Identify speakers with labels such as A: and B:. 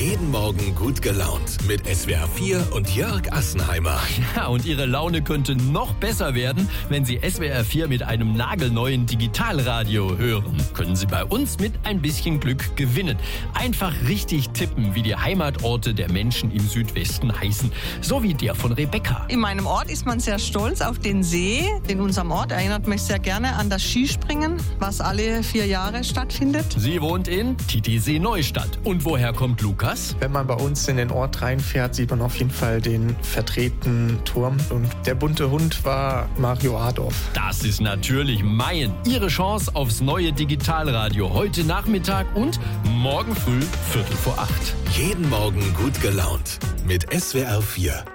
A: Jeden Morgen gut gelaunt mit SWR 4 und Jörg Assenheimer.
B: Ja, und Ihre Laune könnte noch besser werden, wenn Sie SWR 4 mit einem nagelneuen Digitalradio hören. Können Sie bei uns mit ein bisschen Glück gewinnen. Einfach richtig tippen, wie die Heimatorte der Menschen im Südwesten heißen. So wie der von Rebecca.
C: In meinem Ort ist man sehr stolz auf den See. In unserem Ort erinnert mich sehr gerne an das Skispringen, was alle 4 Jahre stattfindet.
B: Sie wohnt in Titisee Neustadt. Und woher kommt Lukas?
D: Wenn man bei uns in den Ort reinfährt, sieht man auf jeden Fall den verdrehten Turm. Und der bunte Hund war Mario Adorf.
B: Das ist natürlich Mayen. Ihre Chance aufs neue Digitalradio heute Nachmittag und morgen früh 7:45.
A: Jeden Morgen gut gelaunt mit SWR 4.